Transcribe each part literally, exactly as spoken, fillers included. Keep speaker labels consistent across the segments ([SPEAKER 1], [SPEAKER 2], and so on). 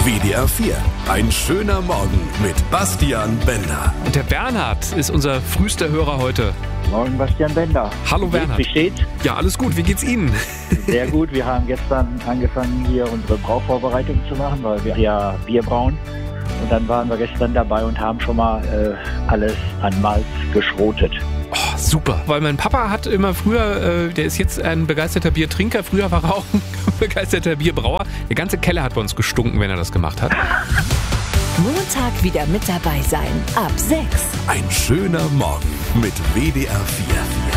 [SPEAKER 1] W D R vier. Ein schöner Morgen mit Bastian Bender.
[SPEAKER 2] Und der Bernhard ist unser frühester Hörer heute.
[SPEAKER 3] Morgen, Bastian Bender.
[SPEAKER 2] Hallo Bernhard.
[SPEAKER 3] Wie steht's?
[SPEAKER 2] Ja, alles gut. Wie geht's Ihnen?
[SPEAKER 3] Sehr gut. Wir haben gestern angefangen, hier unsere Brauvorbereitung zu machen, weil wir ja Bier brauen. Und dann waren wir gestern dabei und haben schon mal äh, alles an Malz geschrotet.
[SPEAKER 2] Oh, super. Weil mein Papa hat immer früher, äh, der ist jetzt ein begeisterter Biertrinker, früher war er auch ein begeisterter Bierbrauer. Der ganze Keller hat bei uns gestunken, wenn er das gemacht hat.
[SPEAKER 4] Montag wieder mit dabei sein. Ab sechs.
[SPEAKER 1] Ein schöner Morgen mit W D R vier.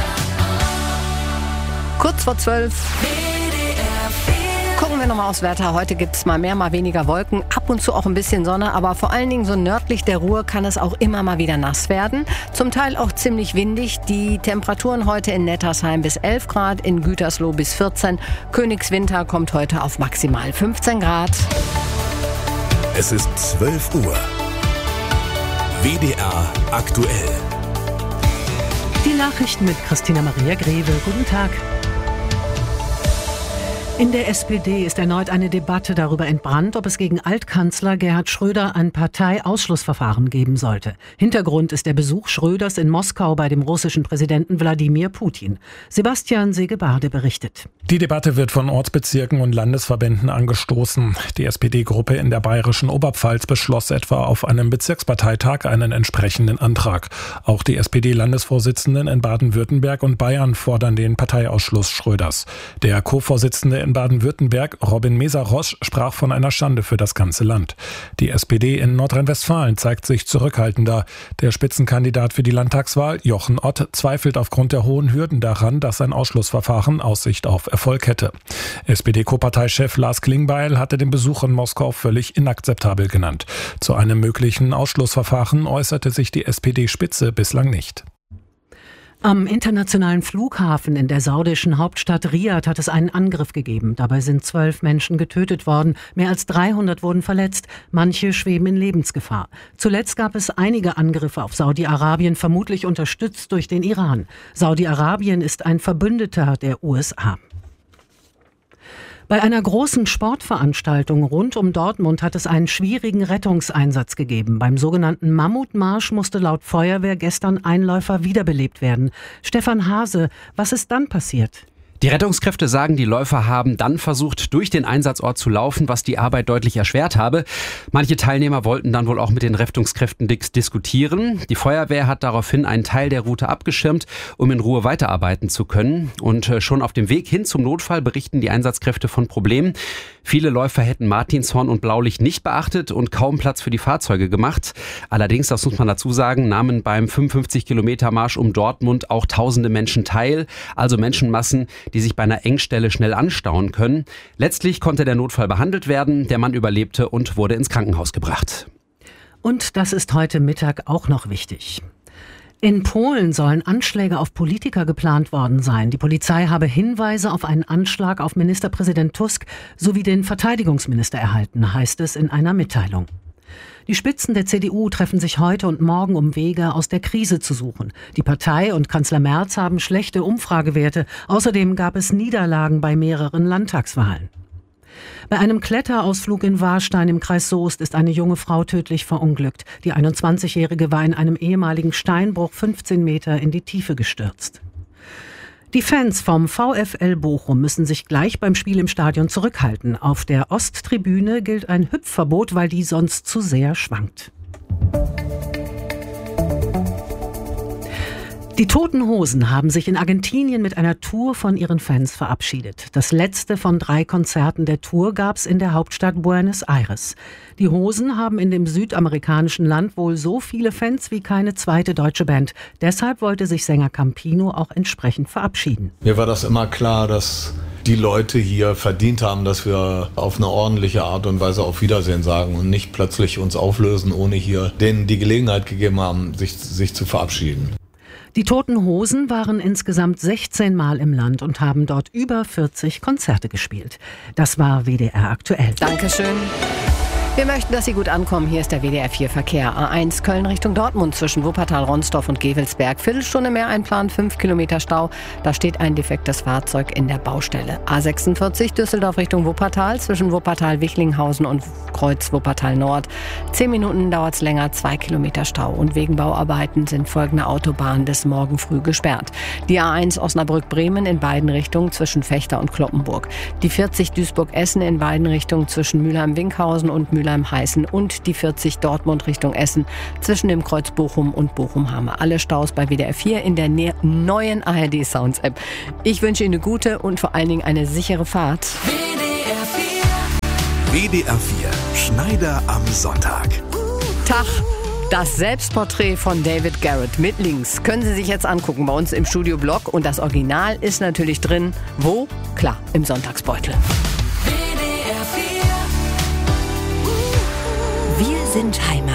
[SPEAKER 5] Kurz vor zwölf. Gucken wir nochmal aufs Wetter. Heute gibt es mal mehr, mal weniger Wolken, ab und zu auch ein bisschen Sonne, aber vor allen Dingen so nördlich der Ruhr kann es auch immer mal wieder nass werden. Zum Teil auch ziemlich windig. Die Temperaturen heute in Nettersheim bis elf Grad, in Gütersloh bis vierzehn. Königswinter kommt heute auf maximal fünfzehn Grad.
[SPEAKER 1] Es ist zwölf Uhr. W D R aktuell.
[SPEAKER 6] Die Nachrichten mit Christina Maria Greve. Guten Tag. In der S P D ist erneut eine Debatte darüber entbrannt, ob es gegen Altkanzler Gerhard Schröder ein Parteiausschlussverfahren geben sollte. Hintergrund ist der Besuch Schröders in Moskau bei dem russischen Präsidenten Wladimir Putin. Sebastian Segebarde berichtet.
[SPEAKER 7] Die Debatte wird von Ortsbezirken und Landesverbänden angestoßen. Die S P D-Gruppe in der bayerischen Oberpfalz beschloss etwa auf einem Bezirksparteitag einen entsprechenden Antrag. Auch die S P D-Landesvorsitzenden in Baden-Württemberg und Bayern fordern den Parteiausschluss Schröders. Der Co-Vorsitzende in Baden-Württemberg, Robin Mesarosch, sprach von einer Schande für das ganze Land. Die S P D in Nordrhein-Westfalen zeigt sich zurückhaltender. Der Spitzenkandidat für die Landtagswahl, Jochen Ott, zweifelt aufgrund der hohen Hürden daran, dass ein Ausschlussverfahren Aussicht auf Erfolg hätte. S P D-Co-Parteichef Lars Klingbeil hatte den Besuch in Moskau völlig inakzeptabel genannt. Zu einem möglichen Ausschlussverfahren äußerte sich die S P D-Spitze bislang nicht.
[SPEAKER 6] Am internationalen Flughafen in der saudischen Hauptstadt Riad hat es einen Angriff gegeben. Dabei sind zwölf Menschen getötet worden. Mehr als dreihundert wurden verletzt. Manche schweben in Lebensgefahr. Zuletzt gab es einige Angriffe auf Saudi-Arabien, vermutlich unterstützt durch den Iran. Saudi-Arabien ist ein Verbündeter der U S A. Bei einer großen Sportveranstaltung rund um Dortmund hat es einen schwierigen Rettungseinsatz gegeben. Beim sogenannten Mammutmarsch musste laut Feuerwehr gestern ein Läufer wiederbelebt werden. Stefan Hase, was ist dann passiert?
[SPEAKER 8] Die Rettungskräfte sagen, die Läufer haben dann versucht, durch den Einsatzort zu laufen, was die Arbeit deutlich erschwert habe. Manche Teilnehmer wollten dann wohl auch mit den Rettungskräften diskutieren. Die Feuerwehr hat daraufhin einen Teil der Route abgeschirmt, um in Ruhe weiterarbeiten zu können. Und schon auf dem Weg hin zum Notfall berichten die Einsatzkräfte von Problemen. Viele Läufer hätten Martinshorn und Blaulicht nicht beachtet und kaum Platz für die Fahrzeuge gemacht. Allerdings, das muss man dazu sagen, nahmen beim fünfundfünfzig Kilometer Marsch um Dortmund auch tausende Menschen teil, also Menschenmassen, die sich bei einer Engstelle schnell anstauen können. Letztlich konnte der Notfall behandelt werden, der Mann überlebte und wurde ins Krankenhaus gebracht.
[SPEAKER 6] Und das ist heute Mittag auch noch wichtig. In Polen sollen Anschläge auf Politiker geplant worden sein. Die Polizei habe Hinweise auf einen Anschlag auf Ministerpräsident Tusk sowie den Verteidigungsminister erhalten, heißt es in einer Mitteilung. Die Spitzen der C D U treffen sich heute und morgen, um Wege aus der Krise zu suchen. Die Partei und Kanzler Merz haben schlechte Umfragewerte. Außerdem gab es Niederlagen bei mehreren Landtagswahlen. Bei einem Kletterausflug in Warstein im Kreis Soest ist eine junge Frau tödlich verunglückt. Die einundzwanzigjährige war in einem ehemaligen Steinbruch fünfzehn Meter in die Tiefe gestürzt. Die Fans vom VfL Bochum müssen sich gleich beim Spiel im Stadion zurückhalten. Auf der Osttribüne gilt ein Hüpfverbot, weil die sonst zu sehr schwankt. Die Toten Hosen haben sich in Argentinien mit einer Tour von ihren Fans verabschiedet. Das letzte von drei Konzerten der Tour gab's in der Hauptstadt Buenos Aires. Die Hosen haben in dem südamerikanischen Land wohl so viele Fans wie keine zweite deutsche Band. Deshalb wollte sich Sänger Campino auch entsprechend verabschieden.
[SPEAKER 9] Mir war das immer klar, dass die Leute hier verdient haben, dass wir auf eine ordentliche Art und Weise auf Wiedersehen sagen und nicht plötzlich uns auflösen, ohne hier denen die Gelegenheit gegeben haben, sich, sich zu verabschieden.
[SPEAKER 6] Die Toten Hosen waren insgesamt sechzehn Mal im Land und haben dort über vierzig Konzerte gespielt. Das war W D R aktuell.
[SPEAKER 5] Dankeschön. Wir möchten, dass Sie gut ankommen. Hier ist der W D R vier Verkehr. A eins Köln Richtung Dortmund zwischen Wuppertal, Ronsdorf und Gevelsberg. Viertelstunde mehr einplanen, fünf Kilometer Stau. Da steht ein defektes Fahrzeug in der Baustelle. A sechsundvierzig Düsseldorf Richtung Wuppertal zwischen Wuppertal, Wichlinghausen und Kreuz Wuppertal Nord. Zehn Minuten dauert es länger, zwei Kilometer Stau. Und wegen Bauarbeiten sind folgende Autobahnen bis morgen früh gesperrt. Die A eins Osnabrück-Bremen in beiden Richtungen zwischen Fechter und Kloppenburg. Die vierzig Duisburg-Essen in beiden Richtungen zwischen Mülheim-Winkhausen und Mülheim-Heißen und die vierzig Dortmund Richtung Essen zwischen dem Kreuz Bochum und Bochum-Hamme. Alle Staus bei W D R vier in der ne- neuen A R D Sounds App. Ich wünsche Ihnen eine gute und vor allen Dingen eine sichere Fahrt.
[SPEAKER 1] W D R vier. W D R vier. Schneider am Sonntag.
[SPEAKER 5] Tag. Das Selbstporträt von David Garrett mit Links können Sie sich jetzt angucken bei uns im Studio-Blog. Und das Original ist natürlich drin. Wo? Klar, im Sonntagsbeutel.
[SPEAKER 4] Wir sind Heimat.